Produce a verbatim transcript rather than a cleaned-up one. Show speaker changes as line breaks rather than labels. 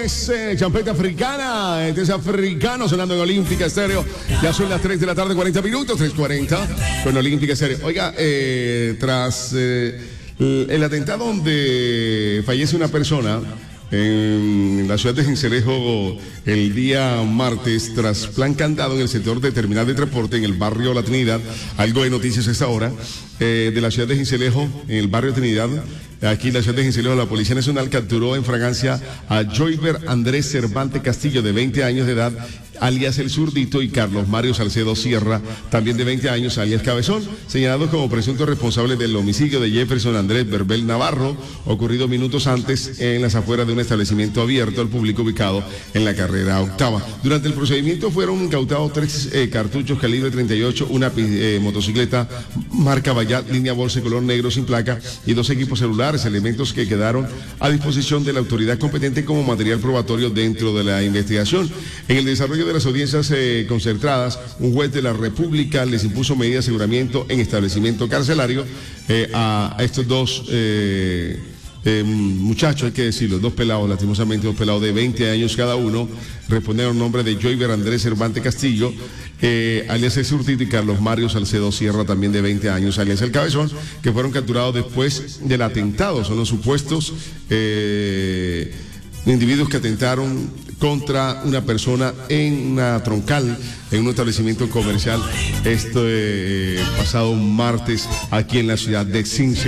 es eh, champeta africana. Este es africano sonando en Olímpica Estéreo. Ya son las tres de la tarde, cuarenta minutos, tres cuarenta con Olímpica Estéreo. Oiga, eh, tras eh, el atentado donde fallece una persona en la ciudad de Sincelejo el día martes, tras plan candado en el sector de terminal de transporte en el barrio La Trinidad, algo de noticias a esta hora, eh, de la ciudad de Sincelejo, en el barrio Trinidad. Aquí en la ciudad de Sincelejo, la Policía Nacional capturó en fragancia a Joyver Andrés Cervantes Castillo, de veinte años de edad, alias El Zurdito, y Carlos Mario Salcedo Sierra, también de veinte años, alias Cabezón, señalados como presuntos responsables del homicidio de Jefferson Andrés Berbel Navarro, ocurrido minutos antes en las afueras de un establecimiento abierto al público ubicado en la carrera octava. Durante el procedimiento fueron incautados tres eh, cartuchos calibre treinta y ocho, una eh, motocicleta marca Bayat, línea bolsa color negro sin placa, y dos equipos celulares, elementos que quedaron a disposición de la autoridad competente como material probatorio dentro de la investigación. En el desarrollo de las audiencias eh, concentradas, un juez de la República les impuso medida de aseguramiento en establecimiento carcelario eh, a, a estos dos eh, eh, muchachos, hay que decirlo, dos pelados, lastimosamente dos pelados de veinte años cada uno, respondieron nombre de Joyver Andrés Cervantes Castillo, eh, alias El Zurdito, y Carlos Mario Salcedo Sierra, también de veinte años, alias El Cabezón, que fueron capturados después del atentado. Son los supuestos eh, individuos que atentaron contra una persona en una troncal, en un establecimiento comercial, este eh, pasado martes aquí en la ciudad de Sincelejo.